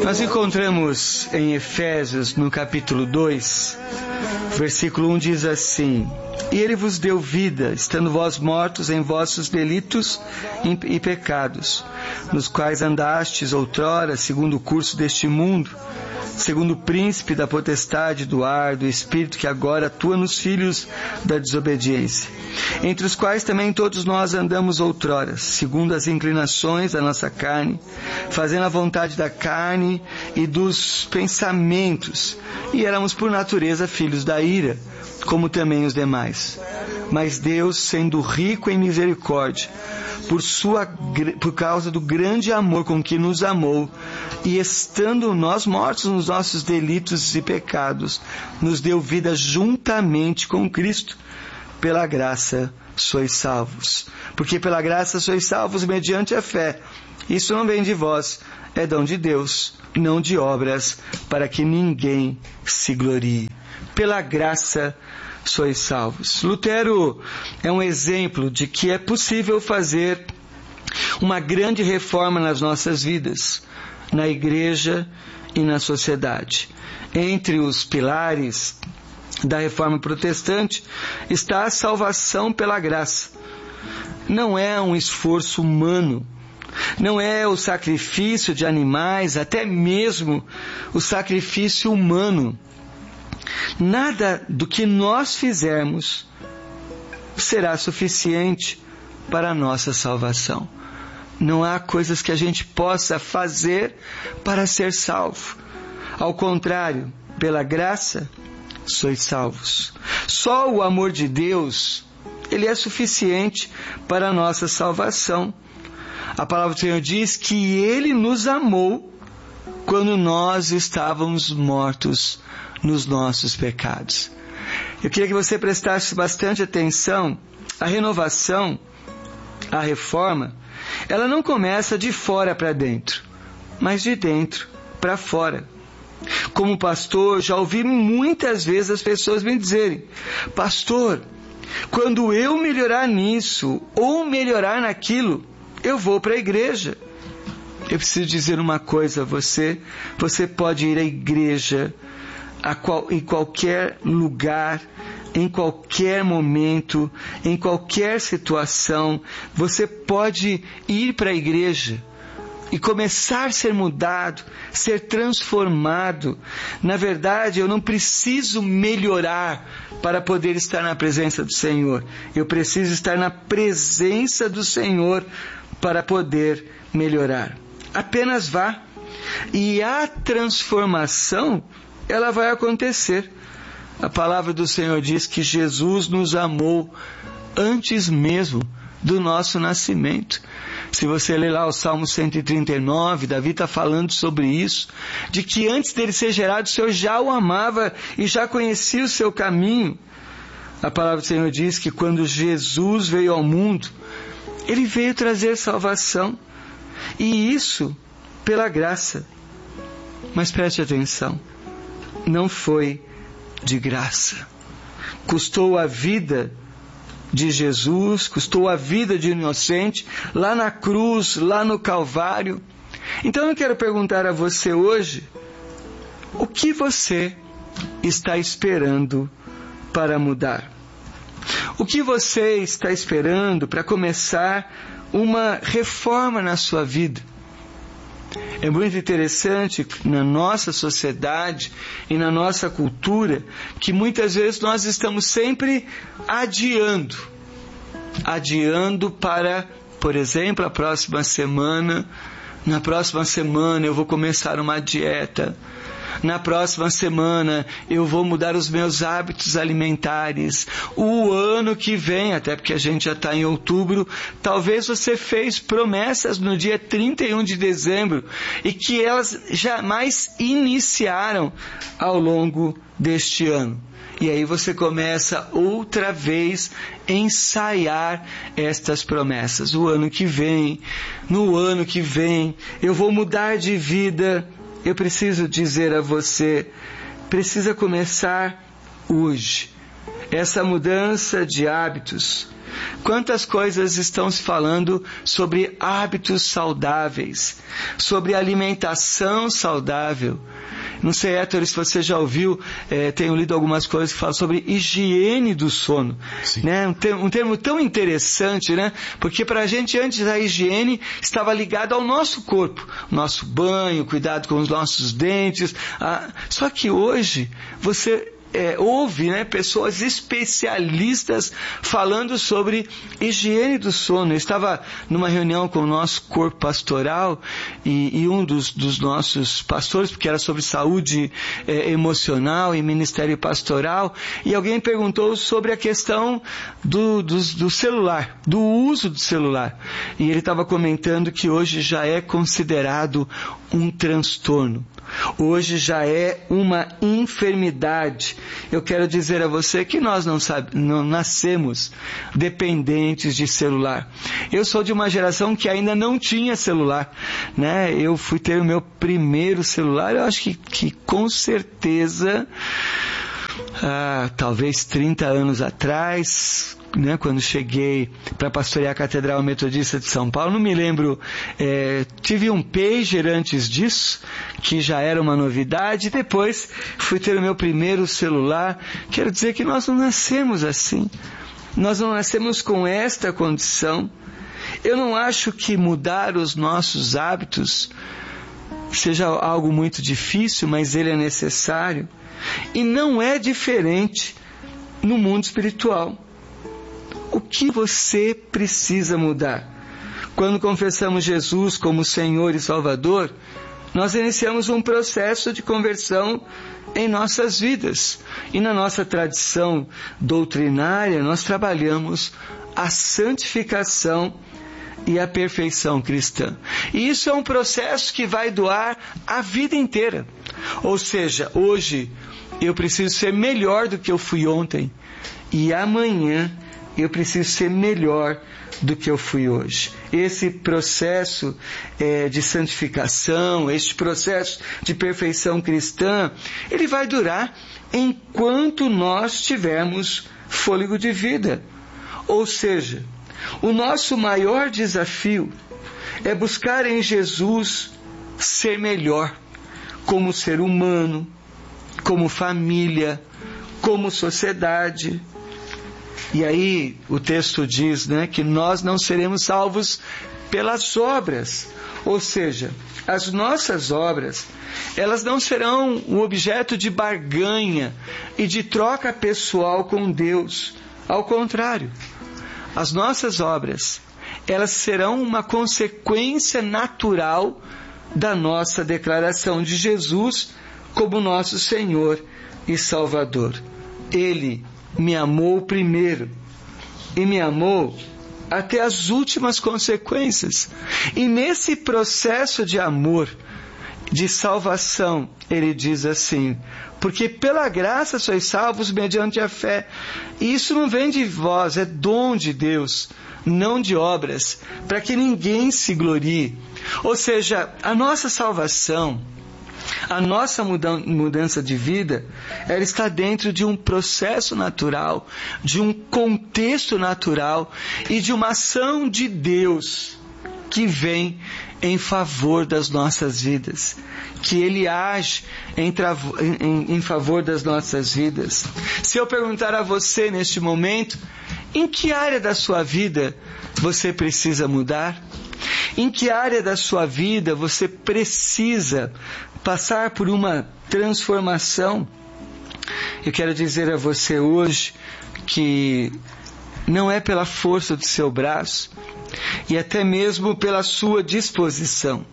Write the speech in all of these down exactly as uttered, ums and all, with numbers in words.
Nós encontramos em Efésios, no capítulo dois, versículo um diz assim: E ele vos deu vida, estando vós mortos em vossos delitos e pecados, nos quais andastes outrora, segundo o curso deste mundo, segundo o príncipe da potestade do ar, do espírito que agora atua nos filhos da desobediência, entre os quais também todos nós andamos outrora, segundo as inclinações da nossa carne, fazendo a vontade da carne e dos pensamentos, e éramos por natureza filhos da ira, como também os demais. Mas Deus, sendo rico em misericórdia, por sua, por causa do grande amor com que nos amou, e estando nós mortos nos nossos delitos e pecados, nos deu vida juntamente com Cristo. Pela graça sois salvos. Porque pela graça sois salvos mediante a fé. Isso não vem de vós, é dom de Deus, não de obras, para que ninguém se glorie. Pela graça sois salvos. Lutero é um exemplo de que é possível fazer uma grande reforma nas nossas vidas, na igreja e na sociedade. Entre os pilares da reforma protestante está a salvação pela graça. Não é um esforço humano, não é o sacrifício de animais, até mesmo o sacrifício humano. Nada do que nós fizermos será suficiente para a nossa salvação. Não há coisas que a gente possa fazer para ser salvo. Ao contrário, pela graça sois salvos. Só o amor de Deus, ele é suficiente para a nossa salvação. A palavra do Senhor diz que Ele nos amou quando nós estávamos mortos nos nossos pecados. Eu queria que você prestasse bastante atenção. A renovação, a reforma, ela não começa de fora para dentro, mas de dentro para fora. Como pastor, já ouvi muitas vezes as pessoas me dizerem: pastor, quando eu melhorar nisso ou melhorar naquilo, eu vou para a igreja. Eu preciso dizer uma coisa a você: você pode ir à igreja a qual, em qualquer lugar, em qualquer momento, em qualquer situação. Você pode ir para a igreja e começar a ser mudado, ser transformado. Na verdade, eu não preciso melhorar para poder estar na presença do Senhor. Eu preciso estar na presença do Senhor para poder melhorar. Apenas vá. E a transformação, ela vai acontecer. A palavra do Senhor diz que Jesus nos amou antes mesmo do nosso nascimento. Se você ler lá o Salmo cento e trinta e nove, Davi está falando sobre isso, de que antes dele ser gerado, o Senhor já o amava e já conhecia o seu caminho. A palavra do Senhor diz que quando Jesus veio ao mundo, Ele veio trazer salvação, e isso pela graça. Mas preste atenção, não foi de graça. Custou a vida de Jesus, custou a vida de inocente, lá na cruz, lá no Calvário. Então eu quero perguntar a você hoje: o que você está esperando para mudar? O que você está esperando para começar uma reforma na sua vida? É muito interessante na nossa sociedade e na nossa cultura que muitas vezes nós estamos sempre adiando. Adiando para, por exemplo, a próxima semana. Na próxima semana eu vou começar uma dieta. Na próxima semana eu vou mudar os meus hábitos alimentares. O ano que vem, até porque a gente já está em outubro, talvez você fez promessas no dia trinta e um de dezembro e que elas jamais iniciaram ao longo deste ano. E aí você começa outra vez a ensaiar estas promessas. O ano que vem, no ano que vem, eu vou mudar de vida. Eu preciso dizer a você, precisa começar hoje. essa mudança de hábitos. Quantas coisas estão se falando sobre hábitos saudáveis, sobre alimentação saudável. Não sei, Héctor, se você já ouviu, é, tenho lido algumas coisas que falam sobre higiene do sono. Né? Um, termo, um termo tão interessante, né? Porque para a gente antes a higiene estava ligada ao nosso corpo. Nosso banho, cuidado com os nossos dentes. Ah, só que hoje você... É, houve né, pessoas especialistas falando sobre higiene do sono. Eu estava numa reunião com o nosso corpo pastoral e, e um dos, dos nossos pastores, porque era sobre saúde é, emocional e ministério pastoral, e alguém perguntou sobre a questão do, do, do celular, do uso do celular. E ele estava comentando que hoje já é considerado um transtorno. Hoje já é uma enfermidade. Eu quero dizer a você que nós não, sabe, não nascemos dependentes de celular. Eu sou de uma geração que ainda não tinha celular, né? Eu fui ter o meu primeiro celular, eu acho que, que com certeza, ah, talvez trinta anos atrás, né, quando cheguei para pastorear a Catedral Metodista de São Paulo. Não me lembro, é, tive um pager antes disso, que já era uma novidade, depois fui ter o meu primeiro celular. Quero dizer que nós não nascemos assim, nós não nascemos com esta condição. Eu não acho que mudar os nossos hábitos seja algo muito difícil, mas ele é necessário, e não é diferente no mundo espiritual. O que você precisa mudar? Quando confessamos Jesus como Senhor e Salvador, nós iniciamos um processo de conversão em nossas vidas. E na nossa tradição doutrinária, nós trabalhamos a santificação e a perfeição cristã. E isso é um processo que vai durar a vida inteira. Ou seja, hoje eu preciso ser melhor do que eu fui ontem, e amanhã eu preciso ser melhor do que eu fui hoje. Esse processo é, de santificação, este processo de perfeição cristã, ele vai durar enquanto nós tivermos fôlego de vida. Ou seja, o nosso maior desafio é buscar em Jesus ser melhor, como ser humano, como família, como sociedade. E aí o texto diz, né, que nós não seremos salvos pelas obras. Ou seja, as nossas obras, elas não serão um objeto de barganha e de troca pessoal com Deus. Ao contrário, as nossas obras, elas serão uma consequência natural da nossa declaração de Jesus como nosso Senhor e Salvador. Ele me amou primeiro e me amou até as últimas consequências. E nesse processo de amor, de salvação, ele diz assim: porque pela graça sois salvos mediante a fé. E isso não vem de vós, é dom de Deus, não de obras, para que ninguém se glorie. Ou seja, a nossa salvação, a nossa mudança de vida, ela está dentro de um processo natural, de um contexto natural e de uma ação de Deus que vem em favor das nossas vidas, que Ele age em, em, em favor das nossas vidas. Se eu perguntar a você neste momento, em que área da sua vida você precisa mudar? Em que área da sua vida você precisa passar por uma transformação? Eu quero dizer a você hoje que não é pela força do seu braço e até mesmo pela sua disposição.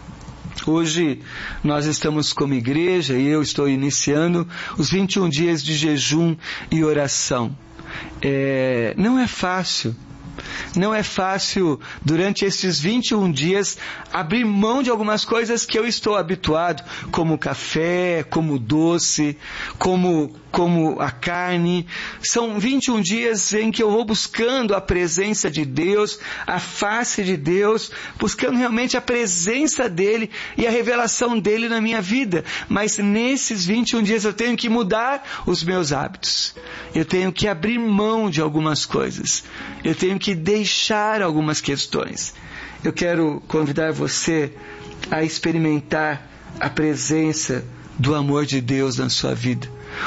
Hoje nós estamos como igreja e eu estou iniciando os vinte e um dias de jejum e oração. É, não é fácil, Não é fácil, durante esses vinte e um dias, abrir mão de algumas coisas que eu estou habituado, como café, como doce, como, como a carne. São vinte e um dias em que eu vou buscando a presença de Deus, a face de Deus, buscando realmente a presença dEle e a revelação dEle na minha vida. Mas nesses vinte e um dias eu tenho que mudar os meus hábitos. Eu tenho que abrir mão de algumas coisas. Eu tenho que deixar algumas questões. Eu quero convidar você a experimentar a presença do amor de Deus na sua vida.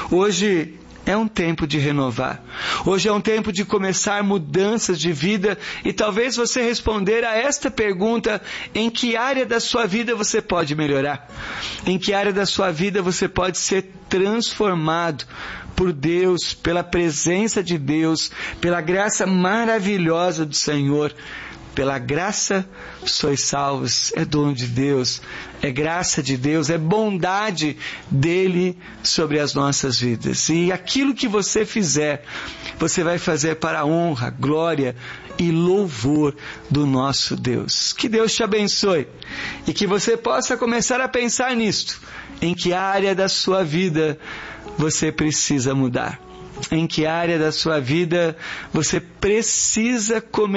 Hoje é um tempo de renovar. Hoje é um tempo de começar mudanças de vida e talvez você responder a esta pergunta: em que área da sua vida você pode melhorar? Em que área da sua vida você pode ser transformado por Deus, pela presença de Deus, pela graça maravilhosa do Senhor? Pela graça sois salvos, é dom de Deus, é graça de Deus, é bondade dEle sobre as nossas vidas. E aquilo que você fizer, você vai fazer para a honra, glória e louvor do nosso Deus. Que Deus te abençoe e que você possa começar a pensar nisto. Em que área da sua vida você precisa mudar? Em que área da sua vida você precisa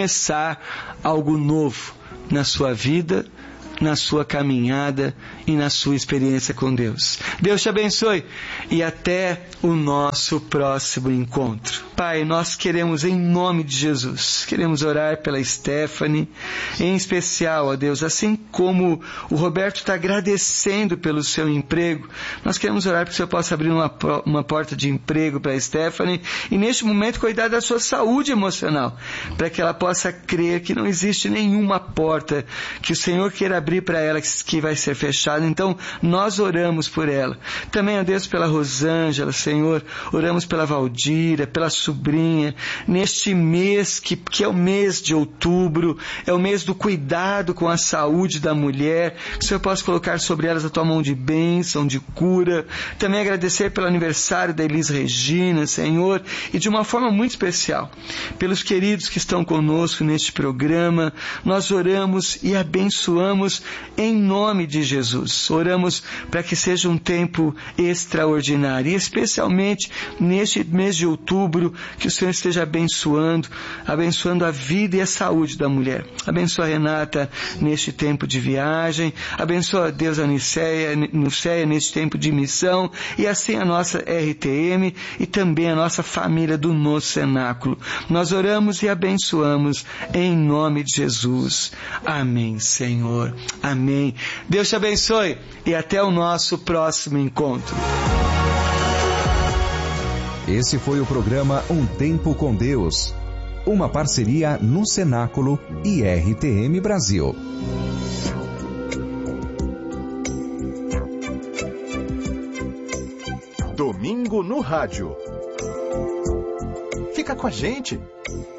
começar algo novo na sua vida, na sua caminhada e na sua experiência com Deus. Deus te abençoe e até o nosso próximo encontro. Pai, nós queremos, em nome de Jesus, queremos orar pela Stephanie, em especial, ó Deus, assim como o Roberto está agradecendo pelo seu emprego, nós queremos orar para que o Senhor possa abrir uma, uma porta de emprego para a Stephanie e neste momento cuidar da sua saúde emocional, para que ela possa crer que não existe nenhuma porta que o Senhor queira abrir para ela que vai ser fechada. Então nós oramos por ela. Também, ó Deus, pela Rosângela, Senhor, oramos pela Valdira, pela sobrinha, neste mês que, que é o mês de outubro, é o mês do cuidado com a saúde da mulher, que o Senhor possa colocar sobre elas a tua mão de bênção, de cura. Também agradecer pelo aniversário da Elis Regina, Senhor, e de uma forma muito especial, pelos queridos que estão conosco neste programa. Nós oramos e abençoamos em nome de Jesus. Oramos para que seja um tempo extraordinário, e especialmente neste mês de outubro, que o Senhor esteja abençoando, abençoando a vida e a saúde da mulher. Abençoa a Renata neste tempo de viagem, abençoa a Deus a Niceia, Niceia neste tempo de missão, e assim a nossa R T M e também a nossa família do No Cenáculo. Nós oramos e abençoamos em nome de Jesus. Amém, Senhor. Amém. Deus te abençoe e até o nosso próximo encontro. Esse foi o programa Um Tempo com Deus, uma parceria No Cenáculo e R T M Brasil. Domingo no Rádio. Fica com a gente.